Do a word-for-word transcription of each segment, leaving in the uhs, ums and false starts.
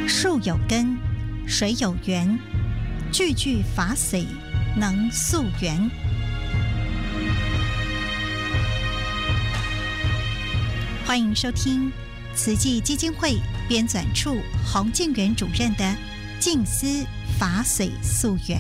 树有根，水有源，句句法髓能溯源。欢迎收听慈济基金会编纂处洪建元主任的《静思法髓溯源》。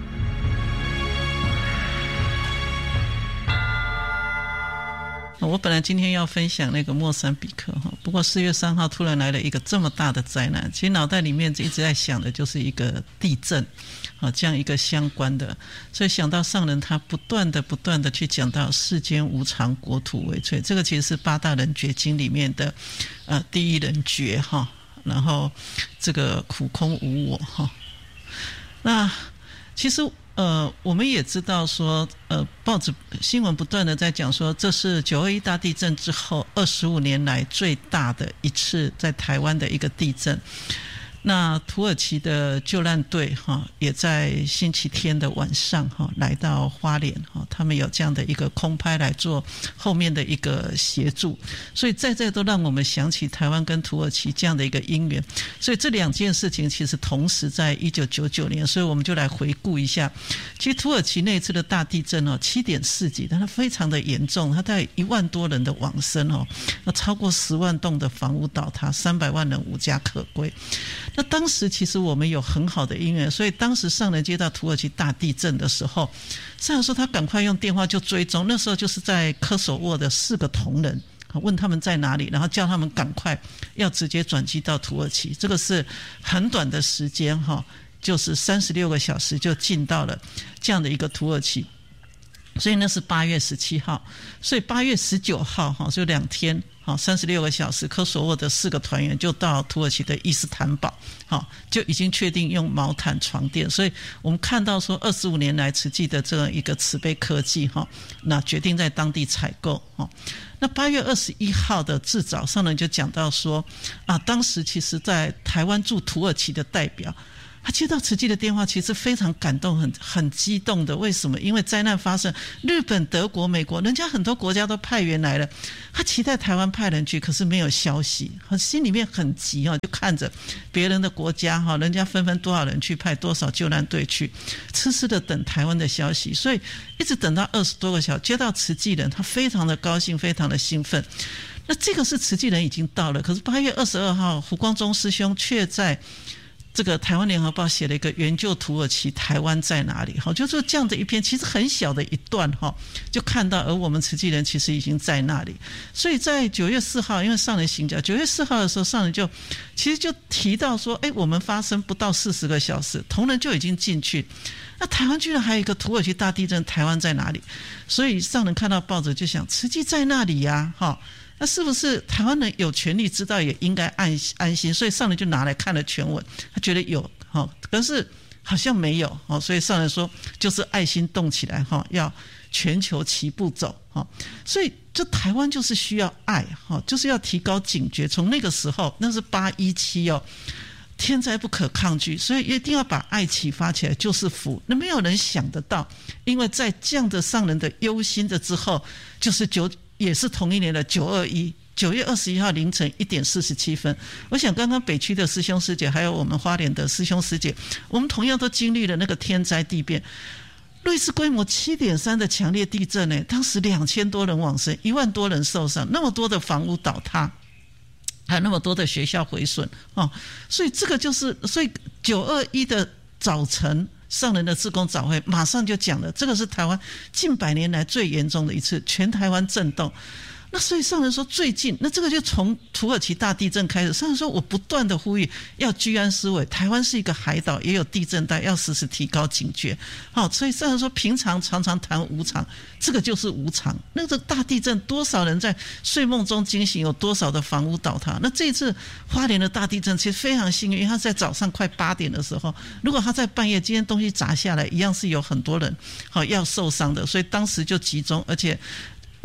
我本来今天要分享那个莫桑比克，不过四月三号突然来了一个这么大的灾难，其实脑袋里面一直在想的就是一个地震，这样一个相关的，所以想到上人他不断的不断的去讲到世间无常，国土为脆，这个其实是八大人觉经里面的呃第一人觉哈，然后这个苦空无我哈，那其实。呃，我们也知道说，呃，报纸新闻不断的在讲说，这是九二一大地震之后二十五年来最大的一次在台湾的一个地震。那土耳其的救难队哈，也在星期天的晚上哈来到花莲哈，他们有这样的一个空拍来做后面的一个协助，所以在这都让我们想起台湾跟土耳其这样的一个因缘。所以这两件事情其实同时在一九九九年，所以我们就来回顾一下。其实土耳其那一次的大地震哦，七点四级，但它非常的严重，它大概一万多人的往生哦，那超过十万栋的房屋倒塌，三百万人无家可归。那当时其实我们有很好的因缘，所以当时上人接到土耳其大地震的时候，上人说他赶快用电话就追踪，那时候就是在科索沃的四个同仁，问他们在哪里，然后叫他们赶快要直接转机到土耳其，这个是很短的时间，就是三十六个小时就进到了这样的一个土耳其。所以那是八月十七号，所以八月十九号哈，就两天，好三十六个小时，科索沃的四个团员就到土耳其的伊斯坦堡，好就已经确定用毛毯床垫。所以我们看到说，二十五年来慈济的这样一个慈悲科技哈，那决定在当地采购哈。那八月二十一号的至早上人就讲到说，啊，当时其实在台湾驻土耳其的代表。他接到慈济的电话，其实非常感动，很很激动的。为什么？因为灾难发生，日本、德国、美国，人家很多国家都派员来了，他期待台湾派人去，可是没有消息，心里面很急哦，就看着别人的国家哈，人家纷纷多少人去派多少救难队去，痴痴的等台湾的消息，所以一直等到二十多个小时，接到慈济人，他非常的高兴，非常的兴奋。那这个是慈济人已经到了，可是八月二十二号，胡光中师兄却在。这个台湾联合报写了一个援救土耳其，台湾在哪里？好，就是这样的一篇，其实很小的一段哈，就看到，而我们慈济人其实已经在那里。所以在九月四号，因为上人行脚，九月四号的时候，上人就其实就提到说，哎，我们发生不到四十个小时，同仁就已经进去。那台湾居然还有一个土耳其大地震，台湾在哪里？所以上人看到报纸就想，慈济在那里呀，哈。那是不是台湾人有权利知道，也应该安安心？所以上人就拿来看了全文，他觉得有，可是好像没有，所以上人说就是爱心动起来，要全球齐步走。所以这台湾就是需要爱，就是要提高警觉。从那个时候，那是八一七哦。天灾不可抗拒，所以一定要把爱启发起来，就是福。那没有人想得到，因为在这样的上人的忧心的之后，就是九也是同一年的九二一，九月二十一号凌晨一点四十七分。我想刚刚北区的师兄师姐，还有我们花莲的师兄师姐，我们同样都经历了那个天灾地变。瑞士规模 七点三 的强烈地震呢，当时两千多人往生，一万多人受伤，那么多的房屋倒塌。还有那么多的学校毁损，哦，所以这个就是，所以九二一的早晨，上人的志工早会马上就讲了，这个是台湾近百年来最严重的一次，全台湾震动。那所以上人说最近，那这个就从土耳其大地震开始，上人说我不断的呼吁要居安思危，台湾是一个海岛，也有地震带，要时时提高警觉。好，所以上人说平常常常谈无常，这个就是无常。那个大地震多少人在睡梦中惊醒，有多少的房屋倒塌。那这一次花莲的大地震其实非常幸运，因为他在早上快八点的时候，如果他在半夜今天东西砸下来，一样是有很多人好要受伤的，所以当时就集中，而且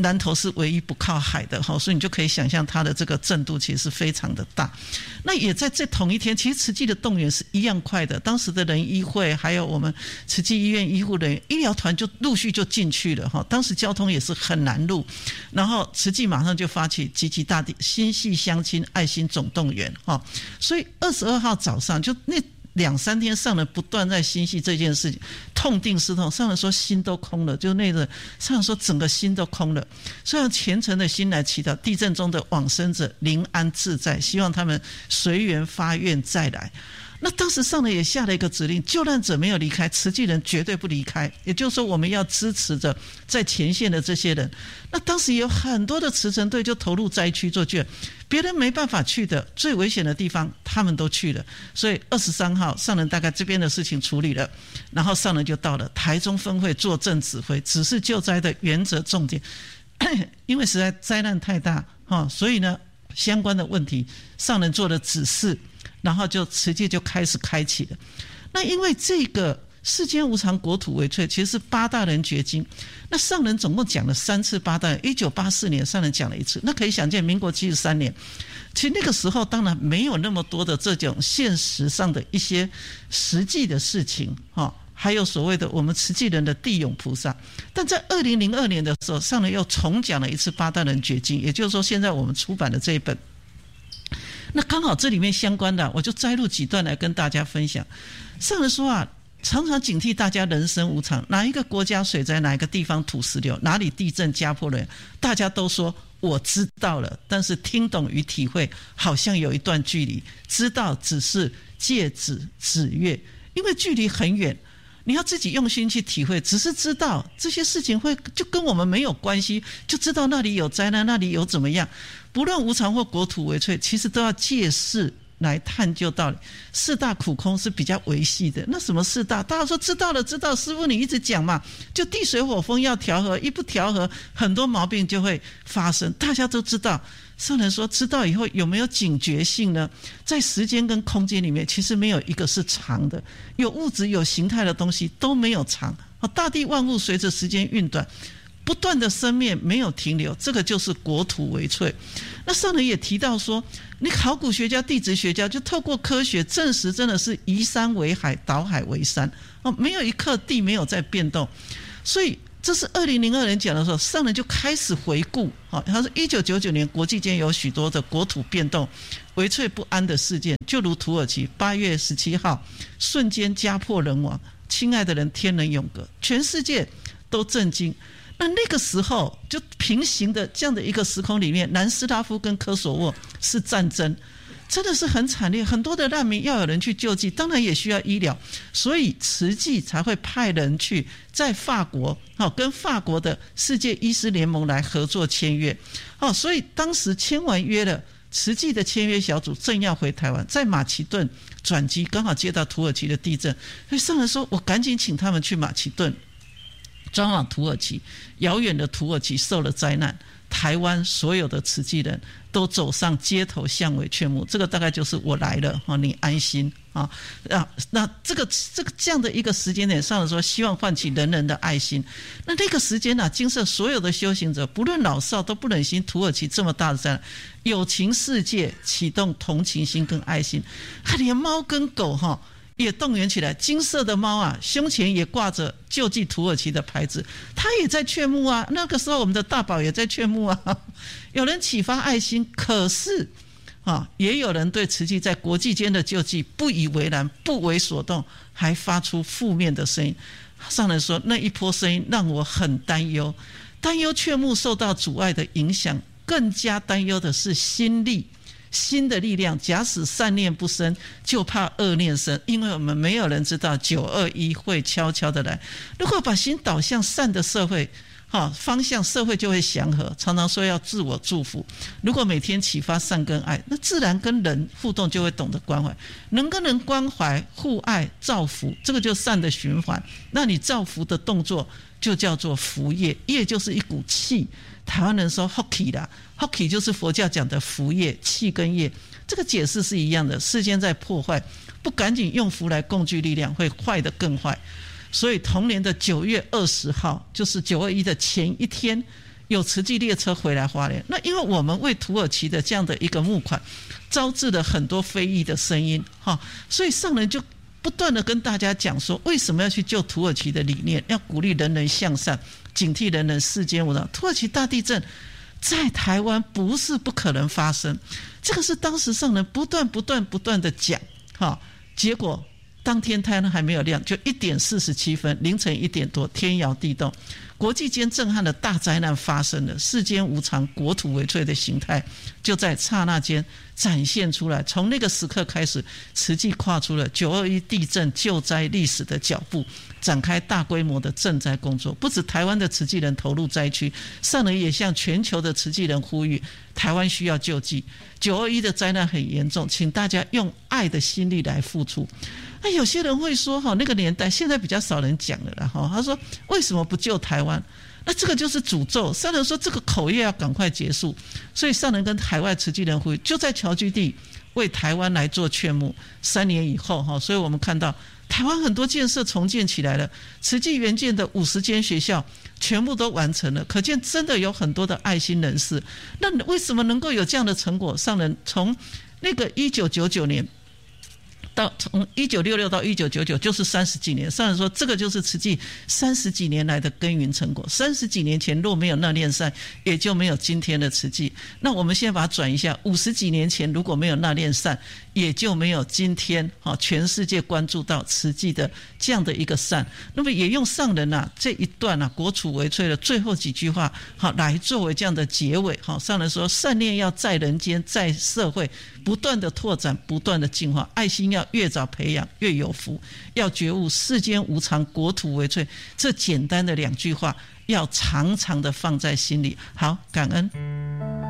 南投是唯一不靠海的，所以你就可以想象它的这个震度其实是非常的大。那也在这同一天，其实慈济的动员是一样快的，当时的人医会还有我们慈济医院医护人员医疗团就陆续就进去了，当时交通也是很难路，然后慈济马上就发起集集大地心系乡亲爱心总动员，所以二十二号早上就那两三天上人不断在心系这件事情，痛定思痛，上人说心都空了，就那个上人说整个心都空了，所以用虔诚的心来祈祷地震中的往生者临安自在，希望他们随缘发愿再来。那当时上人也下了一个指令，救难者没有离开，慈济人绝对不离开，也就是说我们要支持着在前线的这些人。那当时有很多的慈诚队就投入灾区做救，别人没办法去的最危险的地方他们都去了，所以二十三号上人大概这边的事情处理了，然后上人就到了台中分会坐镇指挥，指示救灾的原则重点。因为实在灾难太大，所以呢相关的问题上人做了指示，然后就慈济就开始开启了。那因为这个世间无常，国土为脆，其实是八大人觉经。那上人总共讲了三次八大人，一九八四年上人讲了一次，那可以想见民国七十三年，其实那个时候当然没有那么多的这种现实上的一些实际的事情，还有所谓的我们慈济人的地涌菩萨。但在二零零二年的时候，上人又重讲了一次八大人觉经，也就是说现在我们出版的这一本，那刚好这里面相关的我就摘录几段来跟大家分享。上人说啊，常常警惕大家人生无常，哪一个国家水灾，哪一个地方土石流，哪里地震家破人，大家都说我知道了，但是听懂与体会好像有一段距离，知道只是戒指指月，因为距离很远，你要自己用心去体会，只是知道这些事情会就跟我们没有关系，就知道那里有灾难，那里有怎么样，不论无常或国土为脆，其实都要借势来探究道理。四大苦空是比较维系的，那什么四大？大家说知道了，知道，师父你一直讲嘛，就地水火风要调和，一不调和，很多毛病就会发生，大家都知道。上人说知道以后有没有警觉性呢？在时间跟空间里面其实没有一个是长的，有物质有形态的东西都没有长，大地万物随着时间运转不断的生灭，没有停留，这个就是国土为脆。那上人也提到说，你考古学家地质学家就透过科学证实真的是移山为海，倒海为山，没有一刻地没有在变动。所以这是二零零二年讲的时候，上人就开始回顾，他说一九九九年国际间有许多的国土变动为脆不安的事件，就如土耳其八月十七号瞬间家破人亡，亲爱的人天人永隔，全世界都震惊。那那个时候就平行的这样的一个时空里面，南斯拉夫跟科索沃是战争，真的是很惨烈，很多的难民要有人去救济，当然也需要医疗，所以慈济才会派人去在法国跟法国的世界医师联盟来合作签约，所以当时签完约了，慈济的签约小组正要回台湾，在马其顿转机，刚好接到土耳其的地震，所以上人说我赶紧请他们去马其顿转往土耳其，遥远的土耳其受了灾难，台湾所有的慈济人都走上街头巷尾劝募，这个大概就是我来了，你安心啊！那这个这个这样的一个时间点上的说，希望唤起人人的爱心。那那个时间啊，金色所有的修行者，不论老少，都不忍心土耳其这么大的灾难，有情世界启动同情心跟爱心，连猫跟狗哈。也动员起来，金色的猫啊，胸前也挂着救济土耳其的牌子，他也在劝募啊。那个时候我们的大宝也在劝募啊。有人启发爱心，可是啊，也有人对慈济在国际间的救济不以为然，不为所动，还发出负面的声音。上人说，那一波声音让我很担忧，担忧劝募受到阻碍的影响，更加担忧的是心力。新的力量，假使善念不生，就怕恶念生，因为我们没有人知道九二一会悄悄的来。如果把心导向善的社会方向，社会就会祥和。常常说要自我祝福，如果每天启发善跟爱，那自然跟人互动就会懂得关怀，能跟人关怀互爱造福，这个就善的循环。那你造福的动作就叫做福业，业就是一股气，台湾人说 hockey 啦，hockey 就是佛教讲的福业，气跟业，这个解释是一样的。世间在破坏，不赶紧用福来共聚力量，会坏得更坏。所以同年的九月二十号，就是九二一的前一天， 有慈济列车回来花莲。那因为我们为土耳其的这样的一个募款，招致了很多非议的声音，所以上人就不断的跟大家讲说，为什么要去救土耳其的理念，要鼓励人人向善，警惕人人世间无常。土耳其大地震在台湾不是不可能发生，这个是当时上人不断不断不断的讲，结果当天太阳还没有亮，就一点四十七分，凌晨一点多，天摇地动，国际间震撼的大灾难发生了，世间无常，国土为摧的形态就在刹那间展现出来。从那个时刻开始，慈济跨出了九二一地震救灾历史的脚步，展开大规模的赈灾工作。不止台湾的慈济人投入灾区，上人也向全球的慈济人呼吁，台湾需要救济，九二一的灾难很严重，请大家用爱的心力来付出。那有些人会说，那个年代现在比较少人讲了啦，他说为什么不救台湾？那这个就是诅咒。上人说这个口业要赶快结束，所以上人跟海外慈济人呼吁，就在侨居地为台湾来做劝募。三年以后，所以我们看到台湾很多建设重建起来了，慈济原建的五十间学校全部都完成了，可见真的有很多的爱心人士。那为什么能够有这样的成果？上人从那个一九九九年到从一九六六到一九九九，就是三十几年。上人说这个就是慈济三十几年来的耕耘成果。三十几年前若没有那练善，也就没有今天的慈济。那我们现在把它转一下，五十几年前如果没有那练善，也就没有今天全世界关注到慈济的这样的一个善。那么也用上人啊这一段啊国土为摧的最后几句话来作为这样的结尾。上人说，善念要在人间，在社会不断的拓展，不断的进化，爱心要越早培养越有福，要觉悟世间无常，国土为摧，这简单的两句话要常常的放在心里。好，感恩。